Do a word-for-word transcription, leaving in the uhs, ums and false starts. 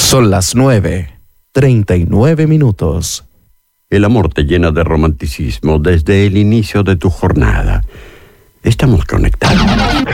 Son las nueve, treinta y nueve minutos. El amor te llena de romanticismo desde el inicio de tu jornada. Estamos conectados.